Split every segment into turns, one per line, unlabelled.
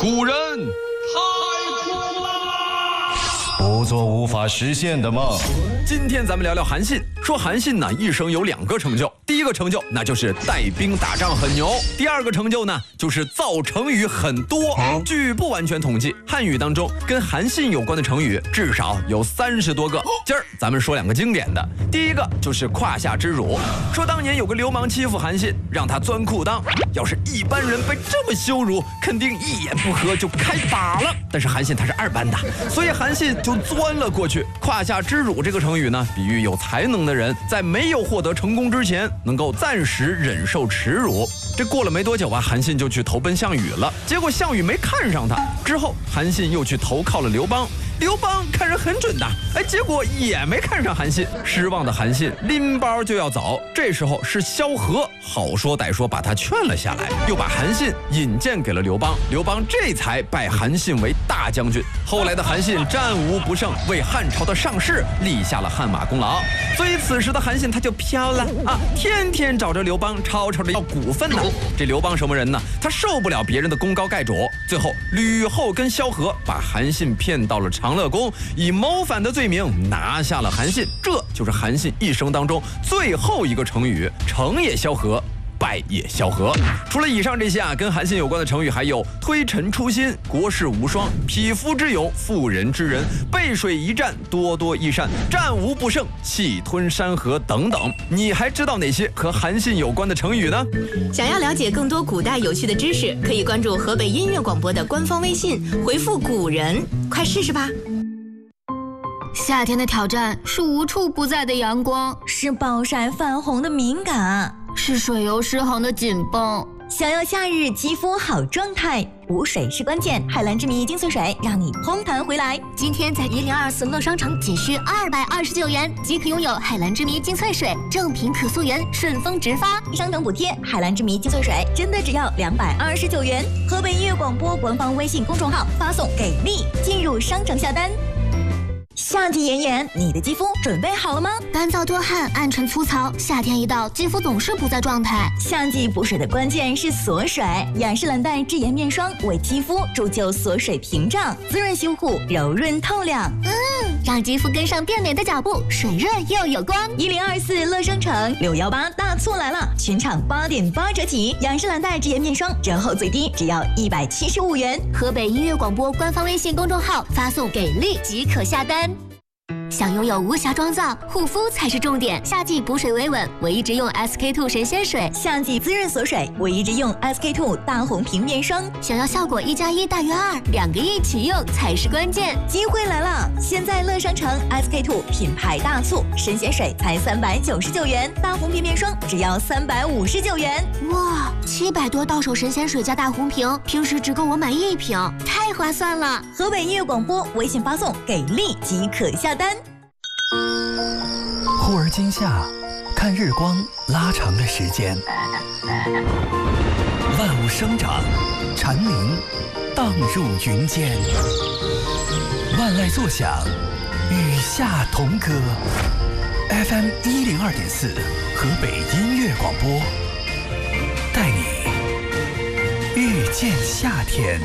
古人太酷啦！
不做无法实现的梦。
今天咱们聊聊韩信。说韩信呢，一生有2个成就。第一个成就那就是带兵打仗很牛，第2个成就呢就是造成语很多。据不完全统计，汉语当中跟韩信有关的成语至少有30多个。今儿咱们说2个经典的。第一个就是胯下之辱。说当年有个流氓欺负韩信，让他钻裤裆。要是一般人被这么羞辱，肯定一言不合就开打了。但是韩信他是2班的，所以韩信就钻了过去。胯下之辱这个成语呢，比喻有才能的人在没有获得成功之前，能够暂时忍受耻辱。这过了没多久啊，韩信就去投奔项羽了。结果项羽没看上他，之后韩信又去投靠了刘邦。刘邦看人很准的，结果也没看上韩信。失望的韩信拎包就要走，这时候是萧何好说歹说把他劝了下来，又把韩信引荐给了刘邦。刘邦这才拜韩信为大将军。后来的韩信战无不胜，为汉朝的上市立下了汗马功劳。所以此时的韩信他就飘了啊，天天找着刘邦吵吵着要股份呢。这刘邦什么人呢？他受不了别人的功高盖主，最后吕后跟萧何把韩信骗到了长乐宫，以谋反的罪名拿下了韩信。这就是韩信一生当中最后一个成语，成也萧何，败也萧何。除了以上这些啊，跟韩信有关的成语还有推陈出新、国士无双、匹夫之勇、妇人之仁、背水一战、多多益善、战无不胜、气吞山河等等。你还知道哪些和韩信有关的成语呢？
想要了解更多古代有趣的知识，可以关注河北音乐广播的官方微信，回复古人，快试试吧。
夏天的挑战是无处不在的阳光，
是暴晒泛红的敏感，
是水油失衡的紧绷。
想要夏日肌肤好状态，补水是关键。海蓝之谜精粹水让你嘭弹回来。
今天在1024乐商城仅需229元即可拥有海蓝之谜精粹水，正品可溯源，顺丰直发，
商城补贴。海蓝之谜精粹水真的只要229元。河北音乐广播官方微信公众号发送给力进入商城下单。夏季炎炎，你的肌肤准备好了吗？
干燥多汗、暗沉粗糙，夏天一到，肌肤总是不在状态。
夏季补水的关键是锁水，雅诗兰黛智妍面霜为肌肤铸就锁水屏障，滋润修护，柔润透亮。
让肌肤跟上变美的脚步，水润又有光。
1024乐商城618大促来了，全场8.8折起，雅诗兰黛智妍面霜折后最低只要175元。
河北音乐广播官方微信公众号发送给力即可下单。想拥有无瑕妆造，护肤才是重点。夏季补水维稳，我一直用 SK2 神仙水；
夏季滋润锁水，我一直用 SK2 大红瓶面霜。
想要效果1+1大于2，2个一起用才是关键。
机会来了！现在乐商城 SK2 品牌大促，神仙水才399元，大红瓶面霜只要359元。
哇，700多到手神仙水加大红瓶，平时只够我买1瓶，太划算了！
河北音乐广播微信发送给力即可下单。
忽而今夏，看日光拉长了时间，万物生长，蝉鸣荡入云间，万籁作响，与夏同歌。FM 102.4，河北音乐广播，带你遇见夏天。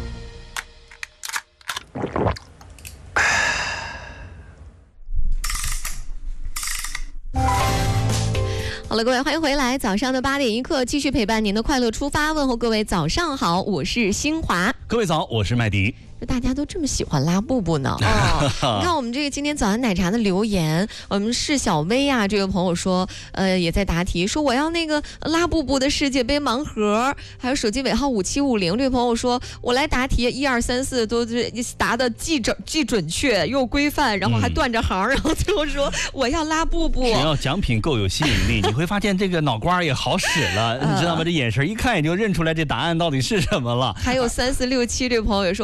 好了，各位，欢迎回来。早上的8点1刻，继续陪伴您的快乐出发。问候各位早上好，我是新华。
各位早，我是麦迪。
大家都这么喜欢拉布布呢？你看我们这个今天早安奶茶的留言，我们是小薇啊，这位朋友说，也在答题，说我要那个拉布布的世界杯盲盒，还有手机尾号5750。这位朋友说，我来答题，1、2、3、4都答的既准确又规范，然后还断着行，然后最后说我要拉布布。
只要奖品够有吸引力，你会发现这个脑瓜也好使了，你知道吗？这眼神一看也就认出来这答案到底是什么了。
还有3467这位朋友也说，我要拉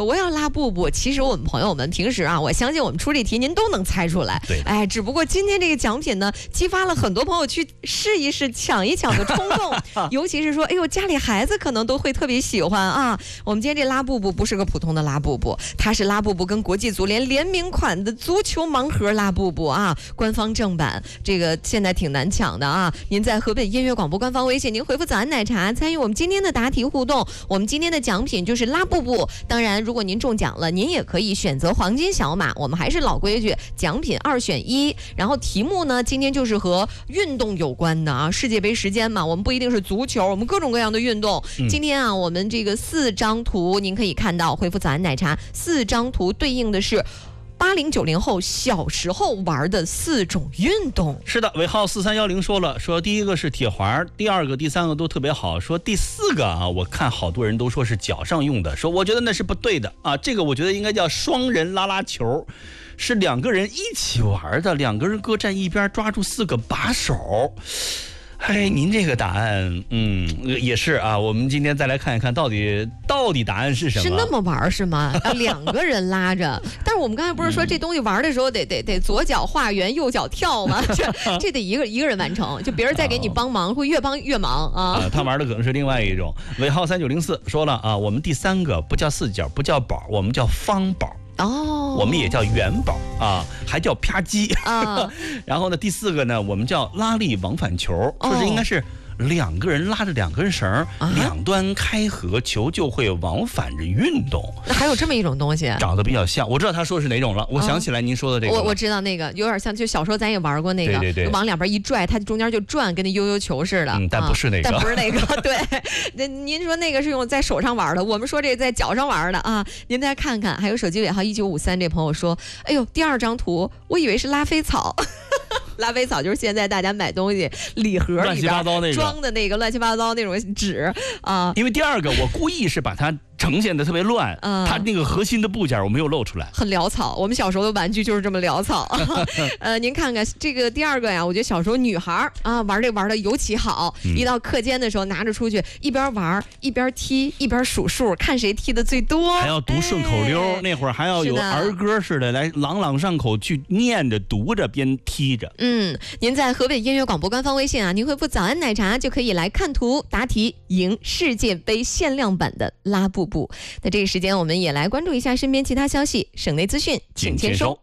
拉布布，其实我们朋友们平时啊，我相信我们出这题您都能猜出来。
对，
哎，只不过今天这个奖品呢，激发了很多朋友去试一试、抢一抢的冲动，尤其是说，哎呦，家里孩子可能都会特别喜欢啊。我们今天这拉布布不是个普通的拉布布，它是拉布布跟国际足联联名款的足球盲盒拉布布啊，官方正版，这个现在挺难抢的啊。您在河北音乐广播官方微信，您回复早安奶茶参与我们今天的答题互动，我们今天的奖品就是拉布布。当然，如果您中奖了，您也可以选择黄金小马。我们还是老规矩，奖品2选1。然后题目呢，今天就是和运动有关的啊，世界杯时间嘛，我们不一定是足球，我们各种各样的运动。今天啊，我们这个4张图，您可以看到，回复早安奶茶，4张图对应的是80、90后小时候玩的4种运动。
是的，尾号4310说了，说第一个是铁环，第二个、第三个都特别好，说第4个啊，我看好多人都说是脚上用的，说我觉得那是不对的啊，这个我觉得应该叫双人拉拉球，是2个人一起玩的，2个人各站一边，抓住4个把手。哎，您这个答案，也是啊。我们今天再来看一看，到底答案是什么？
是那么玩是吗？2个人拉着，但是我们刚才不是说这东西玩的时候得左脚画圆，右脚跳吗？这得一个人完成，就别人再给你帮忙，会越帮越忙啊。
他玩的可能是另外一种。尾号3904说了啊，我们第3个不叫4角，不叫宝，我们叫方宝。
哦，
我们也叫元宝啊，还叫啪叽啊。然后呢，第4个呢，我们叫拉力往返球，说是应该是2个人拉着2根绳，两端开合，球就会往返着运动。
那还有这么一种东西，
长得比较像，我知道他说是哪种了。我想起来您说的这个，
我知道那个有点像，就小时候咱也玩过那个，
对，
往两边一拽，它中间就转，跟那悠悠球似的。
但不是那个，
但不是那个。对，您说那个是用在手上玩的，我们说这在脚上玩的啊。您再看看，还有手机尾号1953这朋友说，哎呦，第2张图，我以为是拉菲草。拉菲草就是现在大家买东西礼盒里边装的那个乱七八糟那种纸啊。
因为第2个我故意是把它呈现的特别乱，它那个核心的部件我没有露出来，
很潦草。我们小时候的玩具就是这么潦草。您看看这个第2个呀，我觉得小时候女孩啊玩的尤其好，一到课间的时候拿着出去，一边玩一边踢一边数数，看谁踢的最多，
还要读顺口溜，那会儿还要有儿歌似的来朗朗上口去念着读着边踢着。
您在河北音乐广播官方微信啊，您回复早安奶茶就可以来看图答题，赢世界杯限量版的拉布布。那这个时间我们也来关注一下身边其他消息，省内资讯请签收。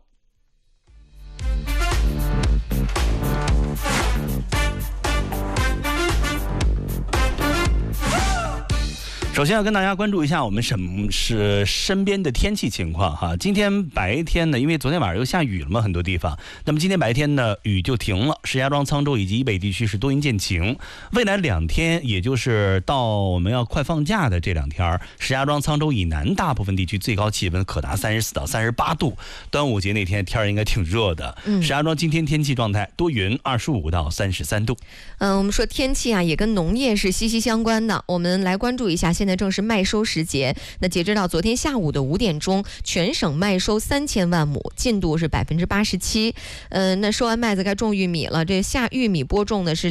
首先要跟大家关注一下我们身边的天气情况哈。今天白天呢，因为昨天晚上又下雨了嘛，很多地方。那么今天白天呢，雨就停了。石家庄、沧州以及以北地区是多云见晴。未来2天，也就是到我们要快放假的这2天，石家庄、沧州以南大部分地区最高气温可达34到38度。端午节那天天应该挺热的。石家庄今天天气状态多云，25到33度。
我们说天气啊，也跟农业是息息相关的。我们来关注一下，现在正是麦收时节。那截止到昨天下午的5点钟，全省麦收3000万亩，进度是87%。那收完麦子该种玉米了，这下玉米播种呢是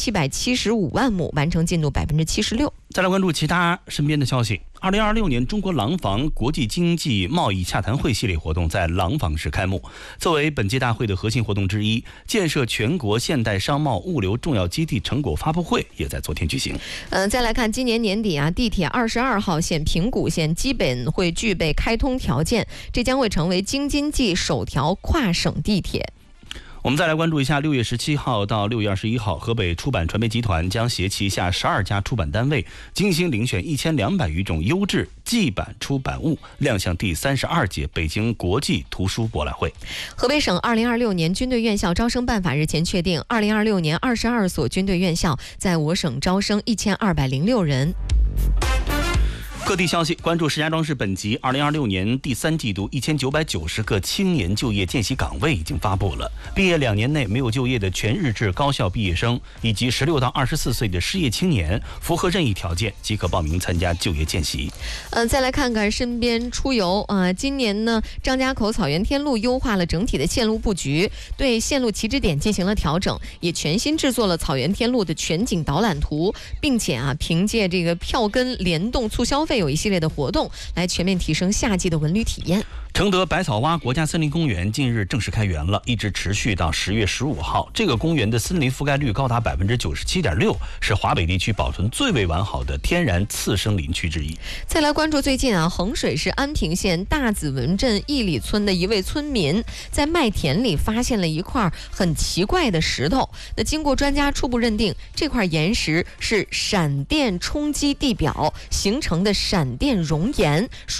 2775万亩，完成进度76%。
再来关注其他身边的消息。2026年中国廊坊国际经济贸易洽谈会系列活动在廊坊市开幕。作为本届大会的核心活动之一，建设全国现代商贸物流重要基地成果发布会也在昨天举行。
再来看今年年底啊，地铁22号线平谷线基本会具备开通条件，这将会成为京津冀首条跨省地铁。
我们再来关注一下，6月17号到6月21号，河北出版传媒集团将携旗下12家出版单位精心遴选1200余种优质季版出版物，亮相第32届北京国际图书博览会。
河北省2026年军队院校招生办法日前确定，2026年22所军队院校在我省招生1206人。
各地消息，关注石家庄市本级2026年第3季度1990个青年就业见习岗位已经发布了。毕业2年内没有就业的全日制高校毕业生以及16到24岁的失业青年，符合任意条件即可报名参加就业见习。
再来看看身边出游啊，今年呢，张家口草原天路优化了整体的线路布局，对线路起止点进行了调整，也全新制作了草原天路的全景导览图，并且啊，凭借这个票根联动促消费， 备有一系列的活动，来全面提升夏季的文旅体验。
承德百草洼国家森林公园近日正式开园了，一直持续到10月15号。这个公园的森林覆盖率高达97.6%，是华北地区保存最为完好的天然次生林区之一。
再来关注最近衡水市安平县大子文镇义里村的一位村民在麦田里发现了一块很奇怪的石头。那经过专家初步认定，这块岩石是闪电冲击地表形成的闪电熔岩，属